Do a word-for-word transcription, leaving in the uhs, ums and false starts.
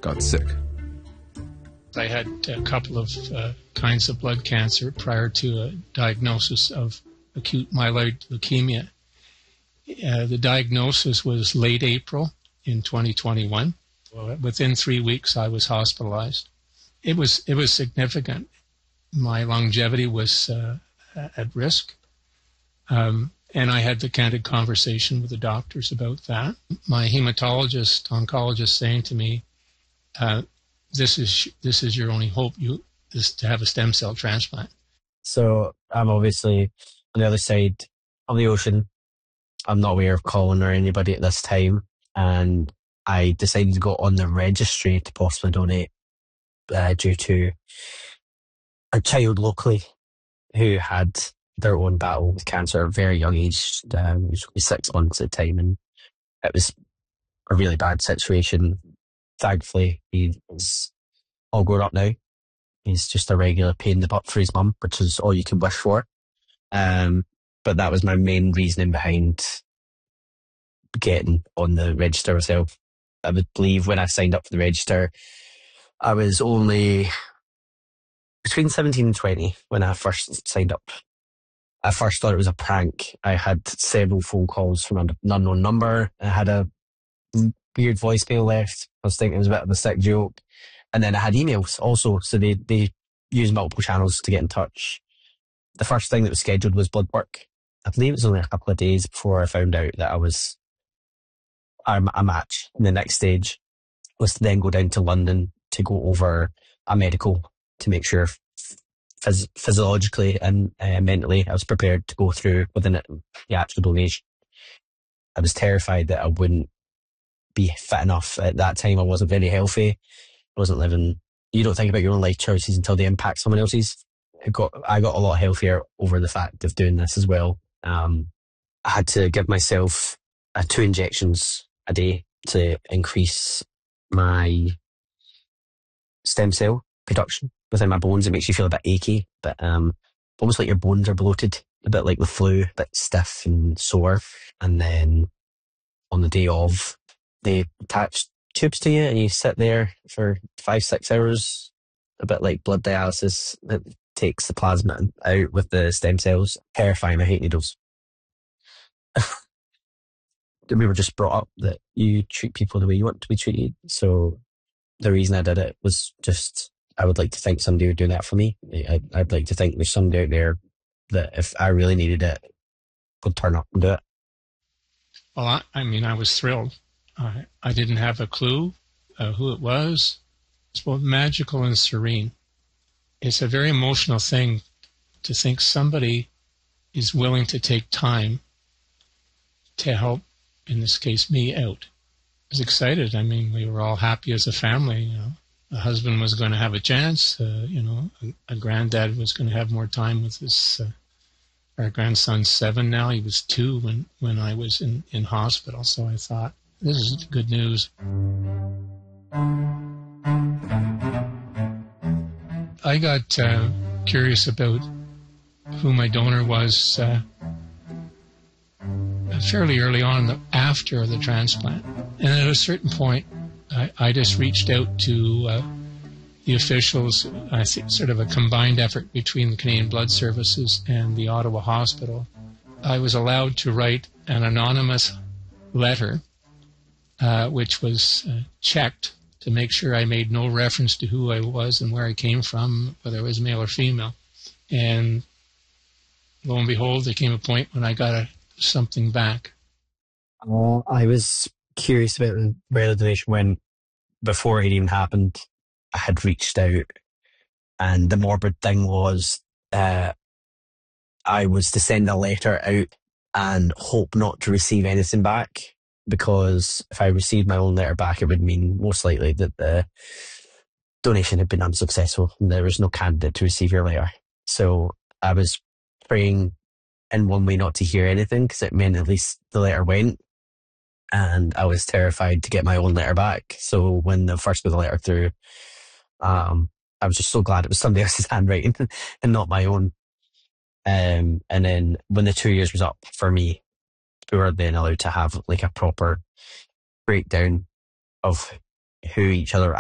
got sick. I had a couple of uh, kinds of blood cancer prior to a diagnosis of acute myeloid leukemia. Uh, the diagnosis was late April in twenty twenty-one. Well, within three weeks, I was hospitalized. It was it was significant. My longevity was uh, at risk. Um, and I had the candid conversation with the doctors about that. My hematologist, oncologist saying to me, uh, this is this is your only hope, you is to have a stem cell transplant. So I'm obviously on the other side of the ocean. I'm not aware of Colin or anybody at this time. And I decided to go on the registry to possibly donate uh, due to a child locally who had their own battle with cancer at a very young age. Um, he was only six months at the time, and it was a really bad situation. Thankfully, he is all grown up now. He's just a regular pain in the butt for his mum, which is all you can wish for. Um, but that was my main reasoning behind getting on the register myself. I would believe when I signed up for the register, I was only between seventeen and twenty when I first signed up. I first thought it was a prank. I had several phone calls from an unknown number. I had a weird voicemail left. I was thinking it was a bit of a sick joke. And then I had emails also. So they, they used multiple channels to get in touch. The first thing that was scheduled was blood work. I believe it was only a couple of days before I found out that I was a, a match. And the next stage was to then go down to London to go over a medical to make sure phys- physiologically and uh, mentally I was prepared to go through within it, the actual donation. I was terrified that I wouldn't be fit enough. At that time, I wasn't very healthy. I wasn't living... You don't think about your own life choices until they impact someone else's. It got, I got a lot healthier over the fact of doing this as well. Um, I had to give myself uh, two injections a day to increase my stem cell production within my bones. It makes you feel a bit achy, but um, almost like your bones are bloated, a bit like the flu, a bit stiff and sore. And then on the day of, they attach tubes to you and you sit there for five, six hours, a bit like blood dialysis. It takes the plasma out with the stem cells. Terrifying. I hate needles. We were just brought up that you treat people the way you want to be treated. So the reason I did it was just, I would like to think somebody would do that for me. I, I'd like to think there's somebody out there that if I really needed it, would turn up and do it. Well, I, I mean, I was thrilled. I, I didn't have a clue uh, who it was. It's both magical and serene. It's a very emotional thing to think somebody is willing to take time to help, in this case, me out. I was excited. I mean, we were all happy as a family. You know, the husband was going to have a chance. Uh, you know, a, a granddad was going to have more time with his. Uh, our grandson's seven now. He was two when when I was in in hospital. So I thought, this is good news. I got uh, curious about who my donor was uh, fairly early on, the, after the transplant. And at a certain point, I, I just reached out to uh, the officials. I think sort of a combined effort between the Canadian Blood Services and the Ottawa Hospital. I was allowed to write an anonymous letter Uh, which was uh, checked to make sure I made no reference to who I was and where I came from, whether I was male or female. And lo and behold, there came a point when I got a, something back. Uh, I was curious about where the donation went before it even happened. I had reached out, and the morbid thing was uh, I was to send a letter out and hope not to receive anything back. Because if I received my own letter back, it would mean most likely that the donation had been unsuccessful and there was no candidate to receive your letter. So I was praying in one way not to hear anything because it meant at least the letter went. And I was terrified to get my own letter back. So when the first got the letter through, um, I was just so glad it was somebody else's handwriting and not my own. Um, and then when the two years was up for me, we were then allowed to have like a proper breakdown of who each other